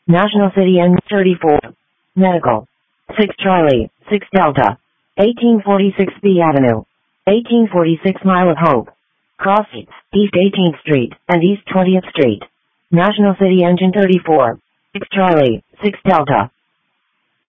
National City N 34. Medical. 6 Charlie, 6 Delta. 1846 B Avenue. 1846 Mile of Hope. Cross East 18th Street and East 20th Street. National City Engine 34. 6 Charlie, 6 Delta.